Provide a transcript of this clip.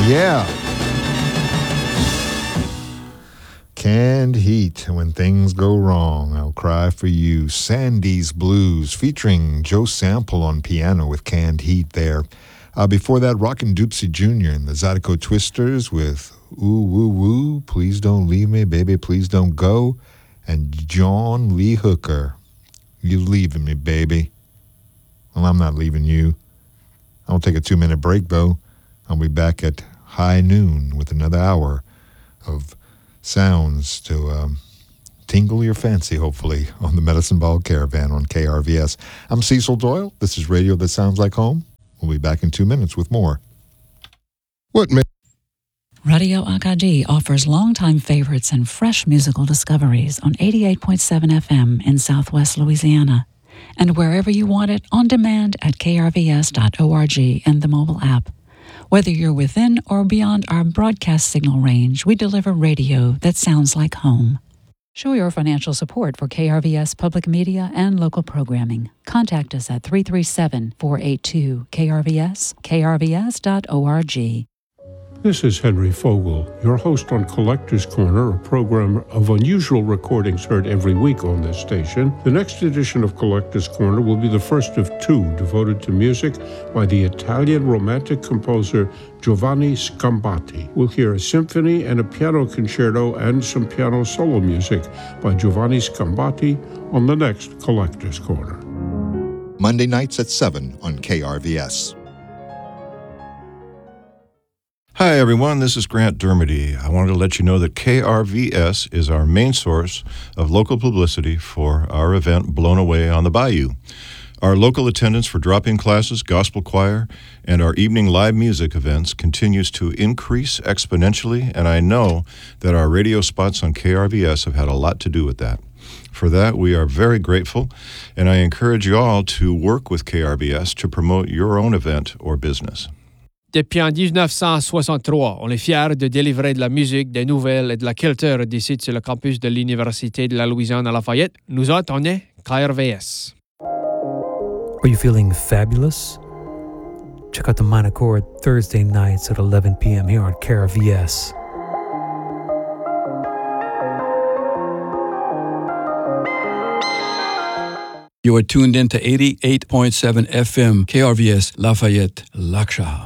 Yeah. Canned Heat. When things go wrong, I'll cry for you. Sandy's Blues, featuring Joe Sample on piano with Canned Heat there. Before that, Rockin' Doopsie Jr. and the Zydeco Twisters with Ooh Woo Woo, Please Don't Leave Me, Baby, Please Don't Go. And John Lee Hooker, You Leaving Me, Baby. Well, I'm not leaving you. I'll take a 2-minute break, though. I'll be back at high noon with another hour of sounds to tingle your fancy, hopefully, on the Medicine Ball Caravan on KRVS. I'm Cecil Doyle. This is Radio That Sounds Like Home. We'll be back in 2 minutes with more. Radio Acadie offers longtime favorites and fresh musical discoveries on 88.7 FM in Southwest Louisiana, and wherever you want it, on demand at krvs.org and the mobile app. Whether you're within or beyond our broadcast signal range, we deliver radio that sounds like home. Show your financial support for KRVS Public Media and local programming. Contact us at 337-482-KRVS, krvs.org. This is Henry Fogel, your host on Collector's Corner, a program of unusual recordings heard every week on this station. The next edition of Collector's Corner will be the first of two devoted to music by the Italian romantic composer Giovanni Scambati. We'll hear a symphony and a piano concerto and some piano solo music by Giovanni Scambati on the next Collector's Corner. Monday nights at 7 on KRVS. Hi, everyone. This is Grant Dermody. I wanted to let you know that KRVS is our main source of local publicity for our event, Blown Away on the Bayou. Our local attendance for drop-in classes, gospel choir, and our evening live music events continues to increase exponentially, and I know that our radio spots on KRVS have had a lot to do with that. For that, we are very grateful, and I encourage you all to work with KRVS to promote your own event or business. Depuis en 1963, on est fiers de délivrer de la musique, des nouvelles et de la culture d'ici sur le campus de l'Université de la Louisiane à Lafayette. Nous autres, on est KRVS. Are you feeling fabulous? Check out the Minor Chord Thursday nights at 11 p.m. here on KRVS. You are tuned in to 88.7 FM KRVS Lafayette, Lakshah.